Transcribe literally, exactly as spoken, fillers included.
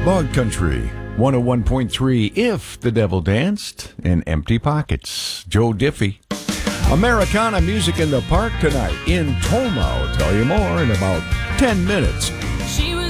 Bog Country, one oh one point three, If the Devil Danced, and Empty Pockets, Joe Diffie. Americana Music in the Park tonight in Toma. I'll tell you more in about ten minutes.